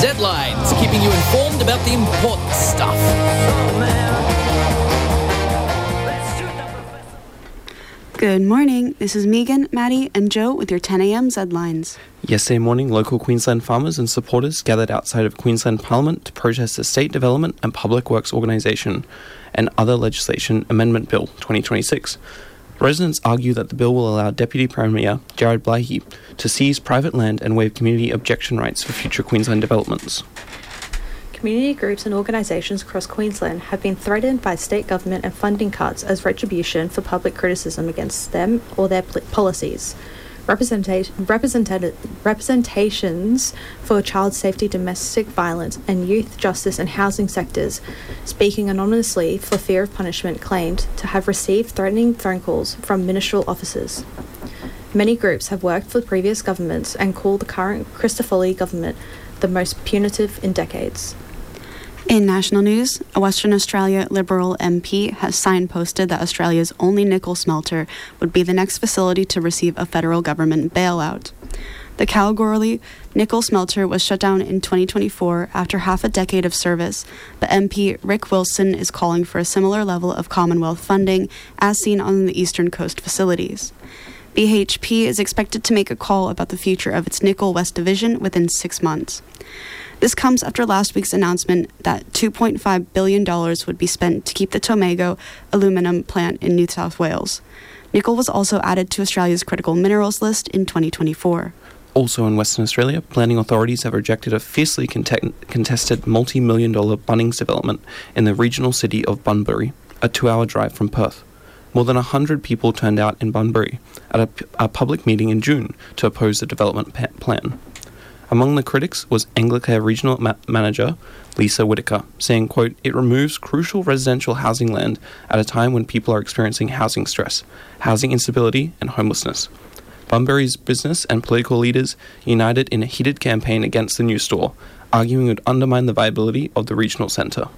Zlines, keeping you informed about the important stuff. Good morning, this is Megan, Maddie and Joe with your 10 a.m. Zlines. Yesterday morning, local Queensland farmers and supporters gathered outside of Queensland Parliament to protest the State Development and Public Works Organisation and other legislation Amendment Bill 2026. Residents argue that the bill will allow Deputy Premier Jared Blaihe to seize private land and waive community objection rights for future Queensland developments. Community groups and organisations across Queensland have been threatened by state government and funding cuts as retribution for public criticism against them or their policies. Representations for child safety, domestic violence and youth justice and housing sectors, speaking anonymously for fear of punishment, claimed to have received threatening phone calls from ministerial officers. Many groups have worked for previous governments and call the current Christoffoli government the most punitive in decades. In national news, a Western Australia Liberal MP has signposted that Australia's only nickel smelter would be the next facility to receive a federal government bailout. The Kalgoorlie nickel smelter was shut down in 2024 after half a decade of service, but MP Rick Wilson is calling for a similar level of Commonwealth funding as seen on the Eastern Coast facilities. BHP is expected to make a call about the future of its Nickel West division within 6 months. This comes after last week's announcement that $2.5 billion would be spent to keep the Tomago aluminium plant in New South Wales. Nickel was also added to Australia's critical minerals list in 2024. Also in Western Australia, planning authorities have rejected a fiercely contested multi-million-dollar Bunnings development in the regional city of Bunbury, a 2-hour drive from Perth. More than 100 people turned out in Bunbury at a public meeting in June to oppose the development plan. Among the critics was Anglicare Regional Manager Lisa Whitaker, saying, quote, "It removes crucial residential housing land at a time when people are experiencing housing stress, housing instability and homelessness." Bunbury's business and political leaders united in a heated campaign against the new store, arguing it would undermine the viability of the regional centre.